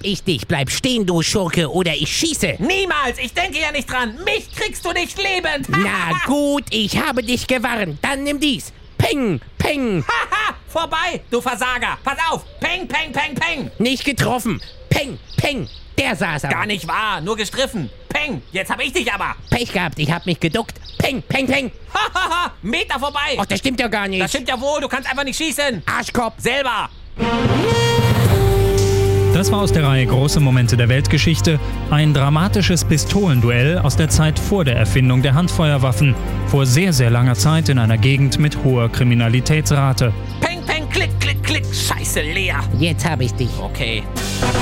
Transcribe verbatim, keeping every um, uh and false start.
ich dich. Bleib stehen, du Schurke, oder ich schieße. Niemals! Ich denke ja nicht dran! Mich kriegst du nicht lebend! Na gut, ich habe dich gewarnt. Dann nimm dies. Peng, peng. Haha! Vorbei, du Versager! Pass auf! Peng, peng, peng, peng! Nicht getroffen. Peng, peng. Der saß aber. Gar nicht wahr, nur gestriffen. Peng! Jetzt hab ich dich aber! Pech gehabt, ich hab mich geduckt. Peng, peng, peng. Hahaha! Meter vorbei! Ach, das stimmt ja gar nicht. Das stimmt ja wohl, du kannst einfach nicht schießen! Arschkopf. Selber! Das war aus der Reihe Große Momente der Weltgeschichte ein dramatisches Pistolenduell aus der Zeit vor der Erfindung der Handfeuerwaffen, vor sehr, sehr langer Zeit in einer Gegend mit hoher Kriminalitätsrate. Peng, peng, klick, klick, klick! Scheiße, leer! Jetzt hab ich dich. Okay.